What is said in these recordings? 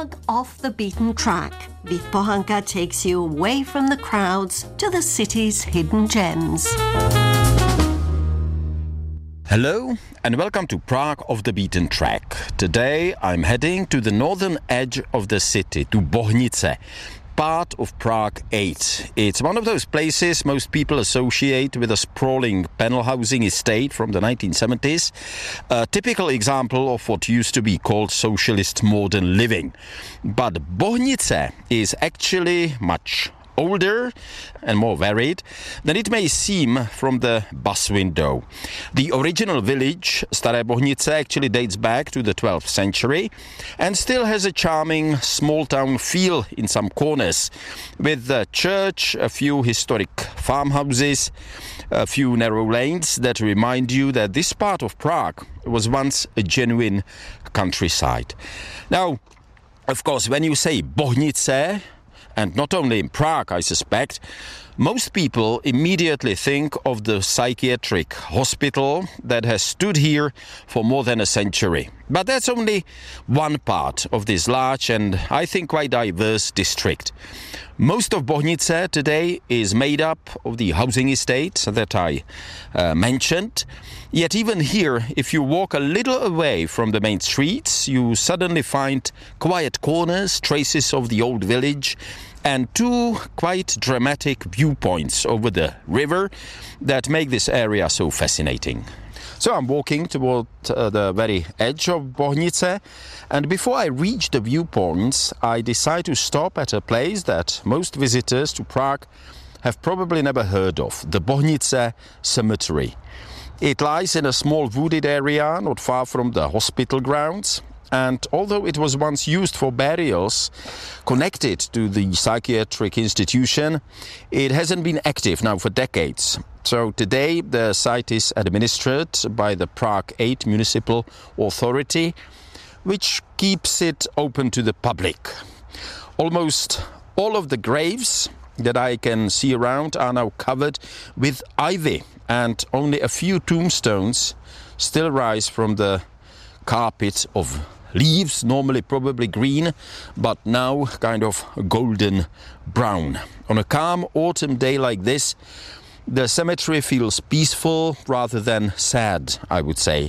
Prague off the beaten track. Vít Pohanka takes you away from the crowds to the city's hidden gems. Hello and welcome to Prague off the beaten track. Today I'm heading to the northern edge of the city, to Bohnice, part of Prague 8. It's one of those places most people associate with a sprawling panel housing estate from the 1970s, a typical example of what used to be called socialist modern living. But Bohnice is actually much older and more varied than it may seem from the bus window. The original village, Staré Bohnice, actually dates back to the 12th century and still has a charming small town feel in some corners, with the church, a few historic farmhouses, a few narrow lanes that remind you that this part of Prague was once a genuine countryside. Now, of course, when you say Bohnice, and not only in Prague, I suspect, most people immediately think of the psychiatric hospital that has stood here for more than a century. But that's only one part of this large and I think quite diverse district. Most of Bohnice today is made up of the housing estate that I mentioned. Yet even here, if you walk a little away from the main streets, you suddenly find quiet corners, traces of the old village, and two quite dramatic viewpoints over the river that make this area so fascinating. So I'm walking toward the very edge of Bohnice, and before I reach the viewpoints, I decide to stop at a place that most visitors to Prague have probably never heard of, the Bohnice Cemetery. It lies in a small wooded area not far from the hospital grounds. And although it was once used for burials connected to the psychiatric institution, it hasn't been active now for decades. So today the site is administered by the Prague 8 Municipal Authority, which keeps it open to the public. Almost all of the graves that I can see around are now covered with ivy, and only a few tombstones still rise from the carpet of leaves, normally probably green, but now kind of golden brown. On a calm autumn day like this, the cemetery feels peaceful rather than sad, I would say.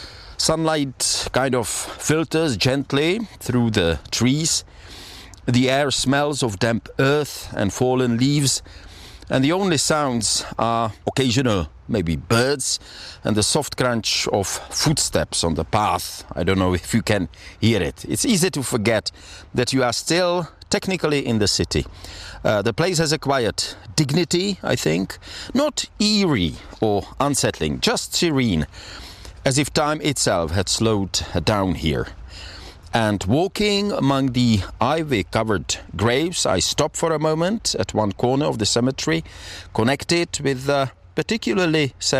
Sunlight kind of filters gently through the trees. The air smells of damp earth and fallen leaves, and the only sounds are occasional, maybe birds, and the soft crunch of footsteps on the path. I don't know if you can hear it. It's easy to forget that you are still technically in the city. The place has a quiet dignity, I think, not eerie or unsettling, just serene, as if time itself had slowed down here. And walking among the ivy-covered graves, I stop for a moment at one corner of the cemetery, connected with a particularly sad